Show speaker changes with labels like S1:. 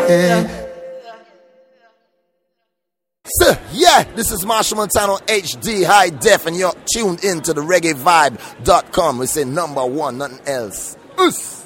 S1: So, yeah, this is Marshall Montano HD High Def, and you're tuned in to the reggaevibe.com. We say number one, nothing else. Us.